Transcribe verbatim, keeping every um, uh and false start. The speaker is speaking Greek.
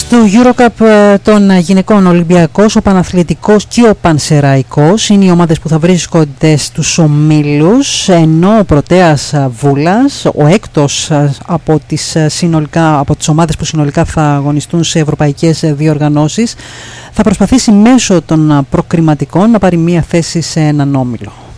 Στο EuroCup των γυναικών Ολυμπιακός, ο Παναθλητικός και ο Πανσεραϊκός είναι οι ομάδες που θα βρίσκονται στους ομίλους, ενώ ο Πρωτέας Βούλας, ο έκτος από τις, συνολικά, από τις ομάδες που συνολικά θα αγωνιστούν σε ευρωπαϊκές διοργανώσεις, θα προσπαθήσει μέσω των προκριματικών να πάρει μία θέση σε έναν όμιλο.